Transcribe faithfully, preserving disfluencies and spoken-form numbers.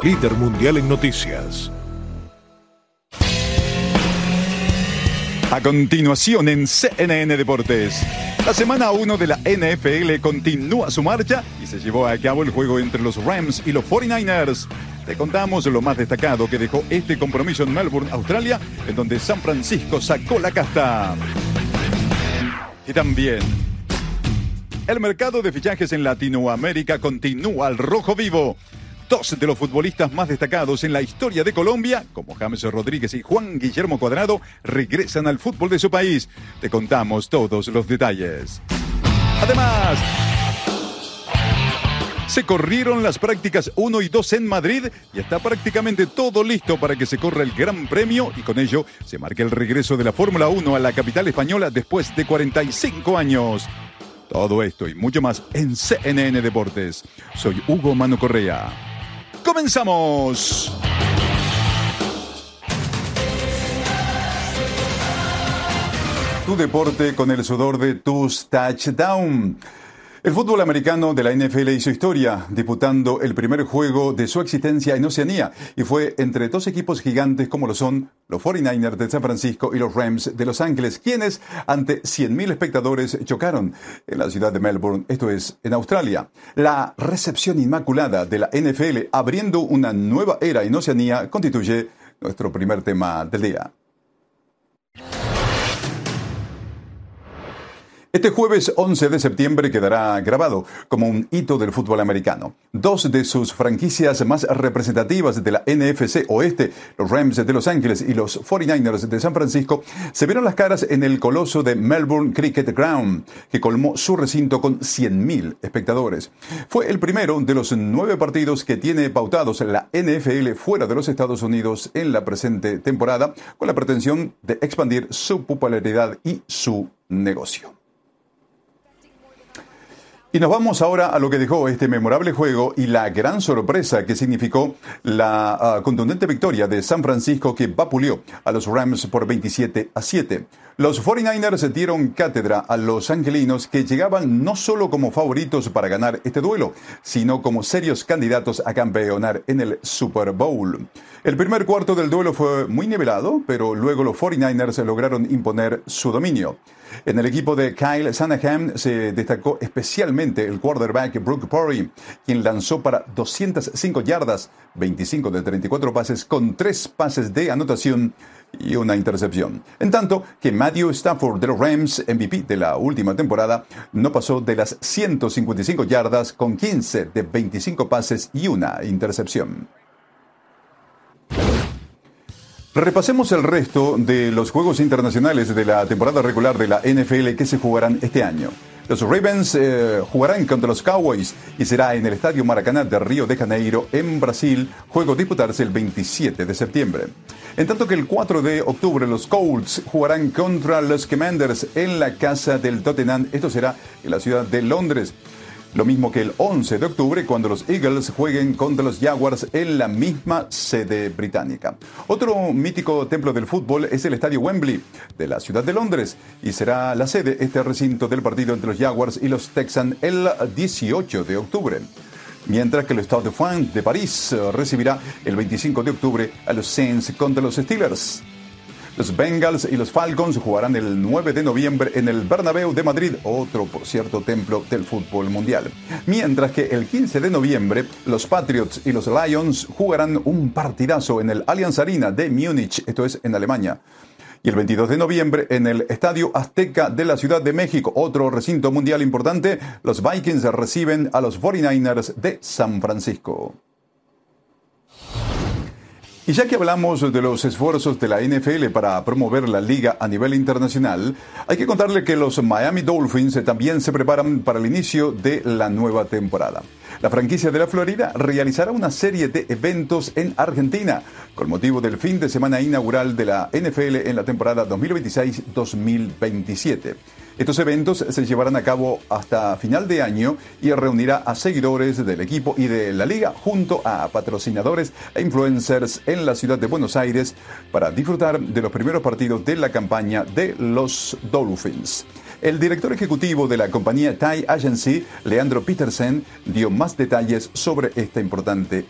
Líder mundial en noticias. A continuación en C N N Deportes. La semana uno de la N F L continúa su marcha y se llevó a cabo el juego entre los Rams y los cuarenta y nueve ers. Te contamos lo más destacado que dejó este compromiso en Melbourne, Australia, en donde San Francisco sacó la casta. Y también, el mercado de fichajes en Latinoamérica continúa al rojo vivo. Dos de los futbolistas más destacados en la historia de Colombia, como James Rodríguez y Juan Guillermo Cuadrado, regresan al fútbol de su país. Te contamos todos los detalles. Además, se corrieron las prácticas uno y dos en Madrid y está prácticamente todo listo para que se corra el Gran Premio y con ello se marque el regreso de la Fórmula uno a la capital española después de cuarenta y cinco años. Todo esto y mucho más en C N N Deportes. Soy Hugo Mano Correa. ¡Comenzamos! Tu deporte con el sudor de tus touchdowns. El fútbol americano de la N F L hizo historia, disputando el primer juego de su existencia en Oceanía, y fue entre dos equipos gigantes como lo son los cuarenta y nueve ers de San Francisco y los Rams de Los Ángeles, quienes ante cien mil espectadores chocaron en la ciudad de Melbourne, esto es, en Australia. La recepción inmaculada de la N F L abriendo una nueva era en Oceanía constituye nuestro primer tema del día. Este jueves once de septiembre quedará grabado como un hito del fútbol americano. Dos de sus franquicias más representativas de la N F C Oeste, los Rams de Los Ángeles y los cuarenta y nueve ers de San Francisco, se vieron las caras en el coloso de Melbourne Cricket Ground, que colmó su recinto con cien mil espectadores. Fue el primero de los nueve partidos que tiene pautados la N F L fuera de los Estados Unidos en la presente temporada, con la pretensión de expandir su popularidad y su negocio. Y nos vamos ahora a lo que dejó este memorable juego y la gran sorpresa que significó la uh, contundente victoria de San Francisco que vapuleó a los Rams por veintisiete a siete. Los cuarenta y nueve ers dieron cátedra a los angelinos que llegaban no solo como favoritos para ganar este duelo, sino como serios candidatos a campeonar en el Super Bowl. El primer cuarto del duelo fue muy nivelado, pero luego los cuarenta y nueve ers lograron imponer su dominio. En el equipo de Kyle Shanahan se destacó especialmente el quarterback Brock Purdy, quien lanzó para doscientas cinco yardas, veinticinco de treinta y cuatro pases con tres pases de anotación y una intercepción. En tanto que Matthew Stafford de los Rams, M V P de la última temporada, no pasó de las ciento cincuenta y cinco yardas con quince de veinticinco pases y una intercepción. Repasemos el resto de los juegos internacionales de la temporada regular de la N F L que se jugarán este año. Los Ravens eh, jugarán contra los Cowboys y será en el Estadio Maracaná de Río de Janeiro, en Brasil, juego a disputarse el veintisiete de septiembre. En tanto que el cuatro de octubre los Colts jugarán contra los Commanders en la casa del Tottenham, esto será en la ciudad de Londres. Lo mismo que el once de octubre cuando los Eagles jueguen contra los Jaguars en la misma sede británica. Otro mítico templo del fútbol es el Estadio Wembley de la ciudad de Londres y será la sede este recinto del partido entre los Jaguars y los Texans el dieciocho de octubre. Mientras que el Stade de France de París recibirá el veinticinco de octubre a los Saints contra los Steelers. Los Bengals y los Falcons jugarán el nueve de noviembre en el Bernabéu de Madrid, otro, por cierto, templo del fútbol mundial. Mientras que el quince de noviembre, los Patriots y los Lions jugarán un partidazo en el Allianz Arena de Múnich, esto es en Alemania. Y el veintidós de noviembre, en el Estadio Azteca de la Ciudad de México, otro recinto mundial importante, los Vikings reciben a los cuarenta y nueve ers de San Francisco. Y ya que hablamos de los esfuerzos de la N F L para promover la liga a nivel internacional, hay que contarle que los Miami Dolphins también se preparan para el inicio de la nueva temporada. La franquicia de la Florida realizará una serie de eventos en Argentina con motivo del fin de semana inaugural de la N F L en la temporada dos mil veintiséis dos mil veintisiete. Estos eventos se llevarán a cabo hasta final de año y reunirá a seguidores del equipo y de la liga junto a patrocinadores e influencers en la ciudad de Buenos Aires para disfrutar de los primeros partidos de la campaña de los Dolphins. El director ejecutivo de la compañía Ty Agency, Leandro Petersen, dio más detalles sobre esta importante